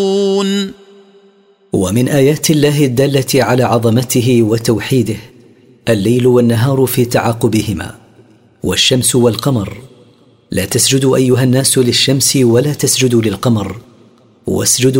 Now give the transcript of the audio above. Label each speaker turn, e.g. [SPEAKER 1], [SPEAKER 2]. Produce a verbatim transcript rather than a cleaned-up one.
[SPEAKER 1] ومن آيات الله الدالة على عظمته وتوحيده الليل والنهار في تعاقبهما، والشمس والقمر. لا تسجدوا أيها الناس للشمس ولا تسجدوا للقمر، واسجدوا